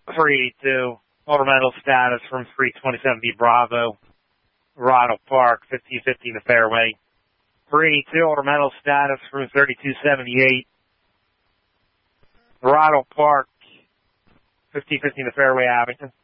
382, ornamental status from 327B Bravo, Rottle Park, 1550 in the fairway. 382, ornamental status from 3278, Rottle Park, 1550 in the fairway, Abington.